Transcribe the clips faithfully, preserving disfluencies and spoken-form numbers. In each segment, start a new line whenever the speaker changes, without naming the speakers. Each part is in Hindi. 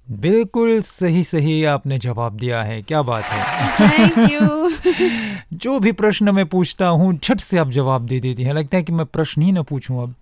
बिल्कुल सही सही आपने जवाब दिया है, क्या बात है।
Thank you.
जो भी प्रश्न मैं पूछता हूँ झट से आप जवाब दे देती हैं, लगता है कि मैं प्रश्न ही ना पूछूं अब।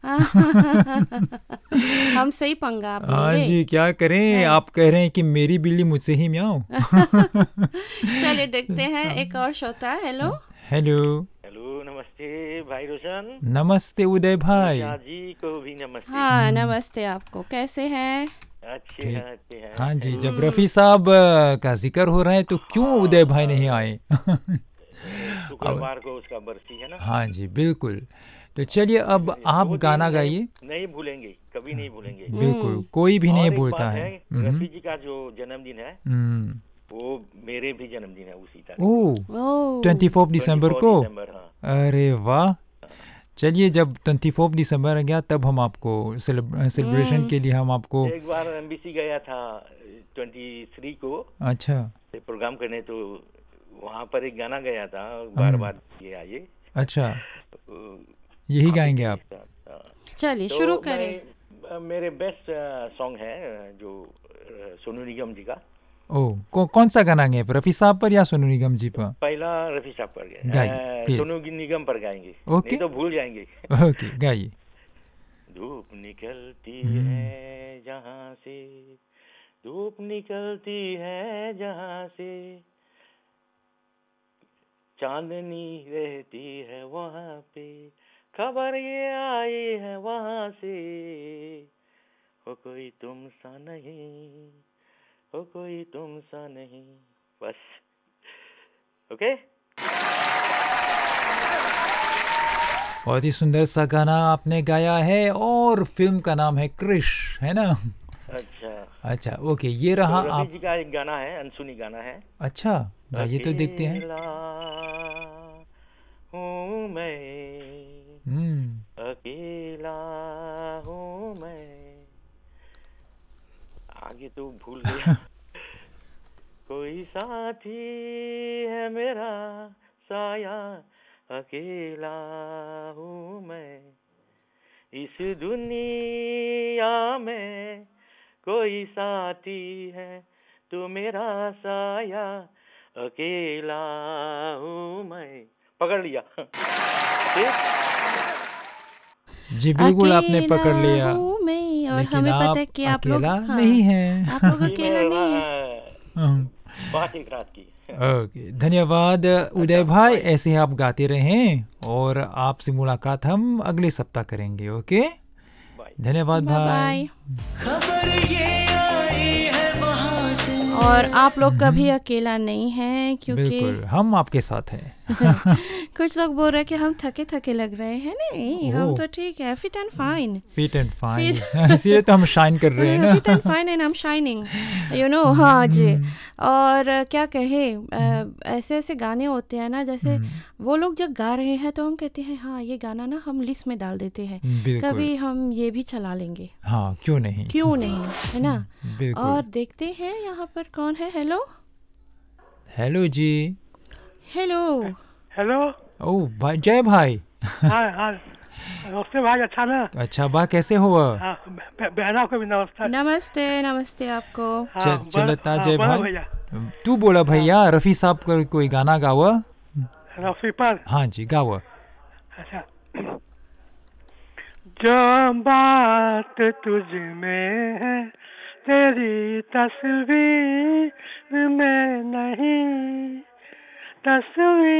हम सही पंगा आप
हाँ
लेंगे
जी, क्या करें,
है।
आप कह रहे हैं कि मेरी बिल्ली मुझसे ही म्याऊं।
चलिए देखते हैं एक और श्रोता। Hello
hello.
हेलो, नमस्ते भाई रोशन।
नमस्ते उदय भाई।
अनुजा जी को भी नमस्ते।
हाँ नमस्ते आपको, कैसे हैं?
अच्छे
ठीक।
हैं, अच्छे हैं।
हाँ जी, जब
हम्म,
रफ़ी साहब अ, का जिक्र हो रहा है तो क्यों उदय
हाँ,
भाई नहीं आए।
अ,
अब
शुक्रवार को उसका बरसी है ना।
हाँ जी बिल्कुल। तो चलिए अब
इसलिए
आप
दो दिन
गाना
नहीं
गाइए।
नहीं भूलेंगे, कभी नहीं भूलेंगे।
बिल्कुल,
हम्म,
कोई भी नहीं
और एक
भूलता
बात
है।
है,
हम्म
रफी जी का जो जन्मदिन है
हम्म।
वो मेरे भी जन्मदिन है उसी तारीख को,
ओह, ट्वेंटी
ओह
फोर्थ
ट्वेंटी
दिसंबर
फोर
को।
दिसंबर हाँ।
अरे वाह।
हाँ,
चलिए जब ट्वेंटी फोर्थ दिसंबर आ गया तब हम आपको सेलिब्रेशन
हम्म,
के लिए हम आपको।
एक बार एमबीसी गया था ट्वेंटी थ्री को
अच्छा।
प्रोग्राम करने, तो वहाँ पर एक गाना गया था, बार
हम्म।
बार ये आइए।
अच्छा,
तो
यही
आप ही
गाएंगे
के
आप।
साथ हाँ।
चलिए
तो
शुरू करें।
मैं मेरे बेस्ट सॉन्ग है जो अ, सोनू निगम जी का।
ओह, कौ, कौन सा गाना गाएंगे, रफ़ी साहब पर या सोनू निगम जी पर?
पहला रफी साहब पर
गाइए
गए, अ,
प्लीज।
सोनू निगम पर गाएंगे, नहीं
ओके
तो भूल जाएंगे।
ओके गाइए।
धूप निकलती
हम्म
है जहाँ से, धूप निकलती है जहाँ से, चांदनी रहती है वहाँ पे, खबर ये आई है वहाँ से, हो कोई तुम सा नहीं, हो कोई तुम सा नहीं। बस ओके।
बहुत ही सुंदर सा गाना आपने गाया है और फिल्म का नाम है क्रिश, है ना।
अच्छा,
अच्छा ओके, ये रहा
तो रफी
आप।
जी का एक गाना है, अनसुनी गाना है।
अच्छा गाइए तो देखते हैं।
अकेला हूँ मैं,
हम्म।
अकेला हूँ मैं, आगे तो भूल गया। कोई साथी है मेरा साया, अकेला हूँ मैं, इस दुनिया में कोई साथी है तो मेरा साया, अकेला हूँ मैं। पकड़ लिया। ठीक।
जी बिल्कुल आपने
अकेला
पकड़ लिया,
हूँ मैं, और
लेकिन
हमें पता
आप
है कि आप लोग,
अकेला नहीं
हाँ आप लोग
हैं।
जी मैं
अकेला नहीं है।
हम्म,
बात एक रात की।
ओके धन्यवाद उदय
अच्छा
भाई,
बाय
ऐसे ही आप गाते रहें और आपसे मुलाकात हम अगले सप्ताह करेंगे। Okay
bye.
धन्यवाद
बाय
भाई।
बाय।
खबर ये आई है वहां से।
और आप लोग कभी
हम्म,
अकेला नहीं हैं, क्योंकि
बिल्कुल हम आपके साथ हैं।
कुछ लोग बोल रहे हैं कि हम थके थके लग रहे हैं। नहीं, हम
ओह,
तो ठीक है, fit and fine.
Fit and fine,
फिर
इसीलिए तो हम शाइन कर रहे हैं ना।
Fit and fine and I am shining, you know. हाँ जी।
हम्म,
और अ, क्या कहे,
हम्म,
अ, ऐसे ऐसे गाने होते हैं ना, जैसे
हम्म,
वो लोग जब गा रहे हैं तो हम कहते हैं हाँ ये गाना ना हम लिस्ट में डाल देते हैं,
बिल्कुल।
कभी हम ये भी चला लेंगे,
हाँ क्यों नहीं।
क्यों नहीं, है ना।
बिल्कुल।
और देखते हैं यहाँ पर कौन है। हेलो
हेलो जी।
हेलो।
हेलो।
ओह भाई, जय भाई।
हाँ हाँ, नमस्ते भाई। अच्छा ना।
अच्छा बा कैसे हुआ।
हाँ, ब- बहना को भी नमस्ते।
नमस्ते नमस्ते आपको।
हाँ
चल
बड़
चलता
हाँ
जय
बड़ा
भाई।
भैया।
तू बोला
हाँ,
भैया, रफ़ी साहब का कोई गाना गावा।
रफी पर।
हाँ जी गावा।
अच्छा। जो बात तुझ में है तेरी तस्वीर में नहीं, तस्वीर